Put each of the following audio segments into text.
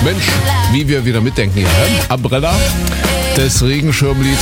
Mensch, wie wir wieder mitdenken hier. Umbrella, das Regenschirmlied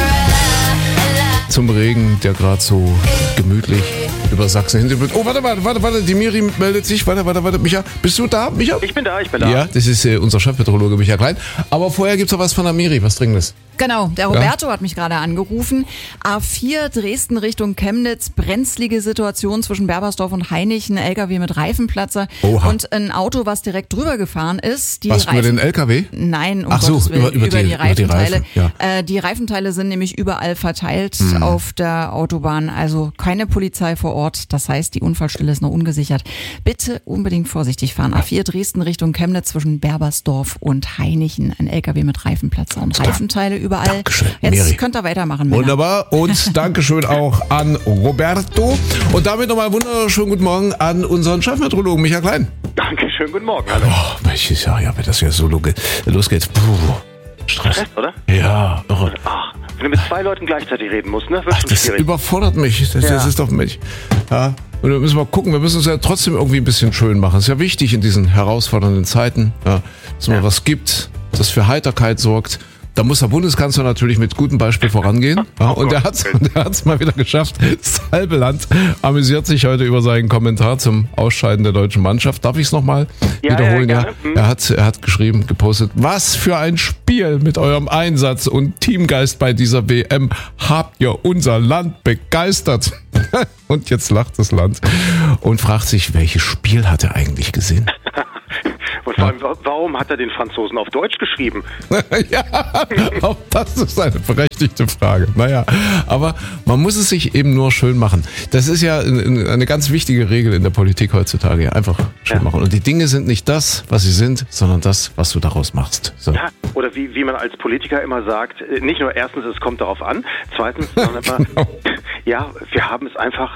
zum Regen, der gerade so gemütlich über Sachsen hinterblieb. Oh, warte, die Miri meldet sich. Warte, Micha, bist du da, Micha? Ich bin da. Ja, das ist unser Chefmeteorologe Micha Klein. Aber vorher gibt's noch was von der Miri, was Dringendes. Genau, der Roberto hat mich gerade angerufen. A4 Dresden Richtung Chemnitz, brenzlige Situation zwischen Berbersdorf und Hainichen, LKW mit Reifenplatzer. Oha. Und ein Auto, was direkt drüber gefahren ist. Was, über den LKW? Nein, Gottes Willen, über die Reifenteile. Ja. Die Reifenteile sind nämlich überall verteilt auf der Autobahn, also keine Polizei vor Ort. Das heißt, die Unfallstelle ist noch ungesichert. Bitte unbedingt vorsichtig fahren. A4 Dresden Richtung Chemnitz zwischen Berbersdorf und Hainichen, ein LKW mit Reifenplatzer und Reifenteile überall. Dankeschön, Jetzt Miri. könnt ihr weitermachen, Männer. Wunderbar. Und Dankeschön auch an Roberto. Und damit nochmal wunderschönen guten Morgen an unseren Chefmeteorologen Micha Klein. Dankeschön, guten Morgen. Hallo. Oh, welches Jahr, wenn das ja so losgeht. Puh, Stress, oder? Ja. Ach, wenn du mit zwei Leuten gleichzeitig reden musst, ne? Wird schon Das schwierig. überfordert mich. Das ist doch mich. Ja. Und da müssen wir gucken, wir müssen es ja trotzdem irgendwie ein bisschen schön machen. Es ist ja wichtig in diesen herausfordernden Zeiten, dass man was gibt, das für Heiterkeit sorgt. Da muss der Bundeskanzler natürlich mit gutem Beispiel vorangehen. Ja, und er hat's mal wieder geschafft. Das halbe Land amüsiert sich heute über seinen Kommentar zum Ausscheiden der deutschen Mannschaft. Darf ich es nochmal wiederholen? Ja. Er hat geschrieben, gepostet, was für ein Spiel mit eurem Einsatz und Teamgeist bei dieser WM habt ihr unser Land begeistert. Und jetzt lacht das Land und fragt sich, welches Spiel hat er eigentlich gesehen? Und vor allem, warum hat er den Franzosen auf Deutsch geschrieben? Ja, auch das ist eine berechtigte Frage. Naja, aber man muss es sich eben nur schön machen. Das ist ja eine ganz wichtige Regel in der Politik heutzutage. Einfach schön machen. Und die Dinge sind nicht das, was sie sind, sondern das, was du daraus machst. So. Ja, oder wie man als Politiker immer sagt, nicht nur erstens, es kommt darauf an, zweitens, sondern immer, Genau. ja, wir haben es einfach,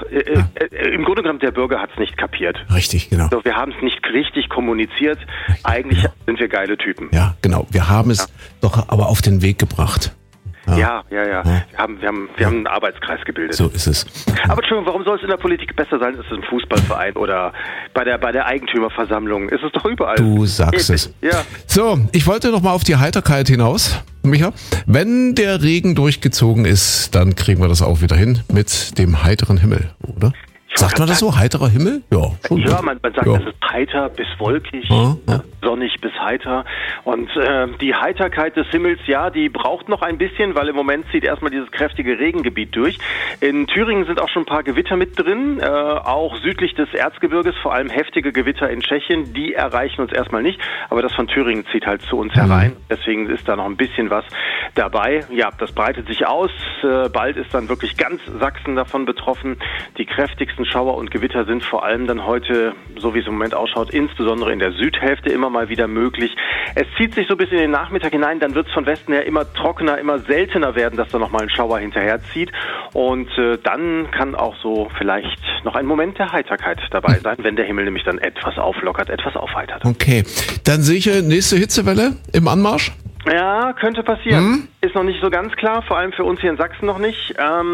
im Grunde genommen, der Bürger hat es nicht kapiert. Richtig, genau. So, wir haben es nicht richtig kommuniziert. Eigentlich sind wir geile Typen. Ja, genau. Wir haben es doch aber auf den Weg gebracht. Ja. Wir haben einen Arbeitskreis gebildet. So ist es. Aber Entschuldigung, warum soll es in der Politik besser sein? Ist es im Fußballverein oder bei der Eigentümerversammlung? Ist es doch überall. Du sagst es. Ja. So, ich wollte noch mal auf die Heiterkeit hinaus, Micha. Wenn der Regen durchgezogen ist, dann kriegen wir das auch wieder hin mit dem heiteren Himmel, oder? Sagt man das so? Heiterer Himmel? Ja, schon. Ja, man sagt, das ist heiter bis wolkig, sonnig bis heiter. Und die Heiterkeit des Himmels, ja, die braucht noch ein bisschen, weil im Moment zieht erstmal dieses kräftige Regengebiet durch. In Thüringen sind auch schon ein paar Gewitter mit drin, auch südlich des Erzgebirges, vor allem heftige Gewitter in Tschechien, die erreichen uns erstmal nicht. Aber das von Thüringen zieht halt zu uns herein. Deswegen ist da noch ein bisschen was dabei. Ja, das breitet sich aus. Bald ist dann wirklich ganz Sachsen davon betroffen. Die kräftigsten Schauer und Gewitter sind vor allem dann heute, so wie es im Moment ausschaut, insbesondere in der Südhälfte immer mal wieder möglich. Es zieht sich so bis in den Nachmittag hinein, dann wird es von Westen her immer trockener, immer seltener werden, dass da nochmal ein Schauer hinterherzieht. Und dann kann auch so vielleicht noch ein Moment der Heiterkeit dabei sein, wenn der Himmel nämlich dann etwas auflockert, etwas aufheitert. Okay, dann sehe ich nächste Hitzewelle im Anmarsch. Ja, könnte passieren. Ist noch nicht so ganz klar, vor allem für uns hier in Sachsen noch nicht.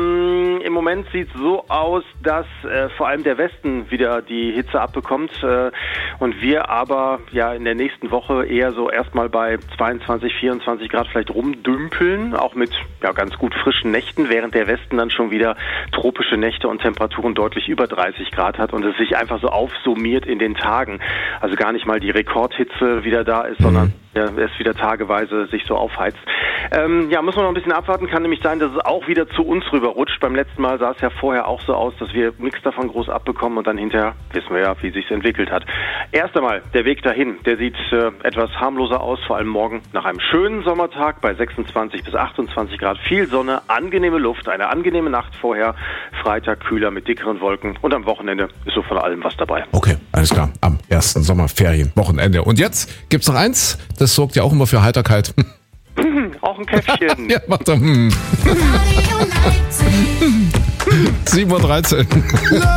Im Moment sieht es so aus, dass vor allem der Westen wieder die Hitze abbekommt und wir aber ja in der nächsten Woche eher so erstmal bei 22, 24 Grad vielleicht rumdümpeln, auch mit ganz gut frischen Nächten, während der Westen dann schon wieder tropische Nächte und Temperaturen deutlich über 30 Grad hat und es sich einfach so aufsummiert in den Tagen. Also gar nicht mal die Rekordhitze wieder da ist, sondern es wieder tageweise sich so aufheizt. Muss man noch ein bisschen abwarten. Kann nämlich sein, dass es auch wieder zu uns rüberrutscht. Beim letzten Mal sah es ja vorher auch so aus, dass wir nichts davon groß abbekommen und dann hinterher wissen wir ja, wie sich's entwickelt hat. Erst einmal, der Weg dahin, der sieht etwas harmloser aus, vor allem morgen nach einem schönen Sommertag bei 26 bis 28 Grad. Viel Sonne, angenehme Luft, eine angenehme Nacht vorher. Freitag kühler mit dickeren Wolken und am Wochenende ist so von allem was dabei. Okay, alles klar. Am ersten Sommerferienwochenende. Und jetzt gibt's noch eins, das sorgt ja auch immer für Heiterkeit. Auch ein Käffchen. Ja, macht er. 7:13 Uhr.